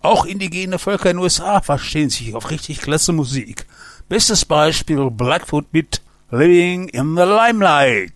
Auch indigene Völker in den USA verstehen sich auf richtig klasse Musik. Bestes Beispiel Blackfoot mit Living in the Limelight.